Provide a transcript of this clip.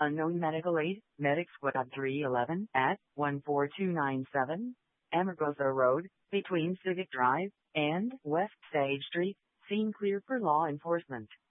Unknown medical aid, Medic Squad 311 at 14297 Amargosa Road, between Civic Drive and West Sage Street. Scene clear for law enforcement.